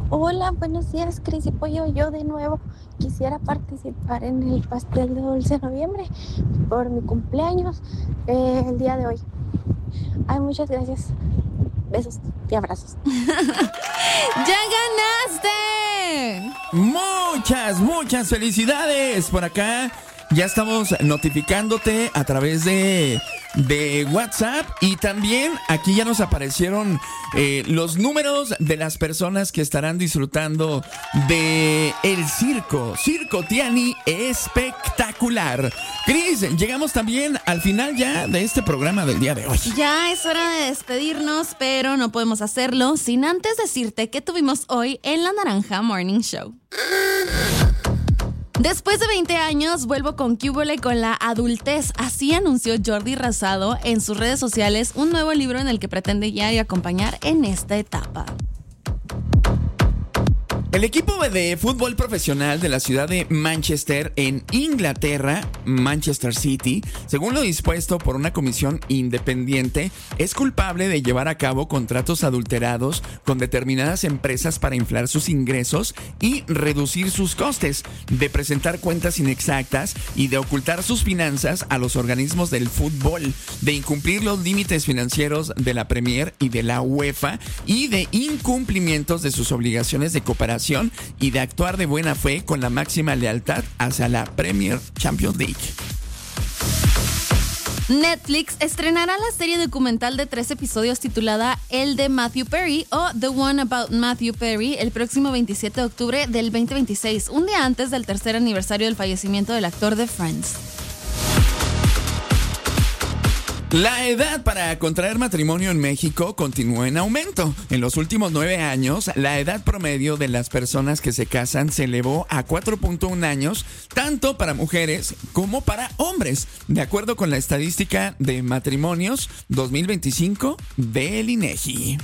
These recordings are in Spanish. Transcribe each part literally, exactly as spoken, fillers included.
Hola, buenos días, Cris y Pollo. Yo de nuevo quisiera participar en el pastel de dulce de noviembre por mi cumpleaños eh, el día de hoy. Ay, muchas gracias. Besos y abrazos. ¡Ya ganaste! Muchas, muchas felicidades por acá. Ya estamos notificándote a través de, de WhatsApp y también aquí ya nos aparecieron eh, los números de las personas que estarán disfrutando de el circo, Circo Tiani espectacular. Cris, llegamos también al final ya de este programa del día de hoy. Ya es hora de despedirnos, pero no podemos hacerlo sin antes decirte que tuvimos hoy en La Naranja Morning Show. Después de veinte años, vuelvo con Cúbole con la adultez. Así anunció Jordi Rosado en sus redes sociales un nuevo libro en el que pretende guiar y acompañar en esta etapa. El equipo de fútbol profesional de la ciudad de Manchester, en Inglaterra, Manchester City, según lo dispuesto por una comisión independiente, es culpable de llevar a cabo contratos adulterados con determinadas empresas para inflar sus ingresos y reducir sus costes, de presentar cuentas inexactas y de ocultar sus finanzas a los organismos del fútbol, de incumplir los límites financieros de la Premier y de la UEFA y de incumplimientos de sus obligaciones de cooperación y de actuar de buena fe con la máxima lealtad hacia la Premier Champions League. Netflix estrenará la serie documental de tres episodios titulada El de Matthew Perry o The One About Matthew Perry el próximo veintisiete de octubre del veinte veintiséis, un día antes del tercer aniversario del fallecimiento del actor de Friends. La edad para contraer matrimonio en México continúa en aumento. En los últimos nueve años, la edad promedio de las personas que se casan se elevó a cuatro punto uno años, tanto para mujeres como para hombres, de acuerdo con la estadística de matrimonios dos mil veinticinco del INEGI.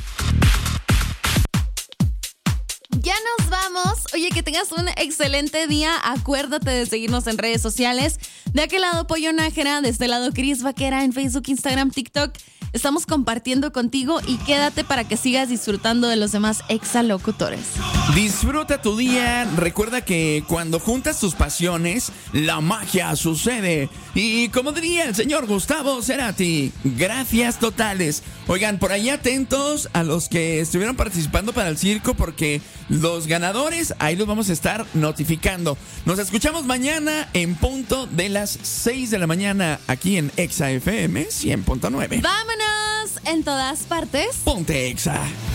Ya nos vamos. Oye, que tengas un excelente día. Acuérdate de seguirnos en redes sociales. De aquel lado, Pollo Nájera. De este lado, Cris Vaquera en Facebook, Instagram, TikTok. Estamos compartiendo contigo y quédate para que sigas disfrutando de los demás exalocutores. Disfruta tu día. Recuerda que cuando juntas tus pasiones, la magia sucede. Y como diría el señor Gustavo Cerati, gracias totales. Oigan, por ahí atentos a los que estuvieron participando para el circo, porque los ganadores ahí los vamos a estar notificando. Nos escuchamos mañana en punto de las seis de la mañana aquí en Exa F M cien punto nueve. ¡Vámonos! En todas partes. Ponte Exa.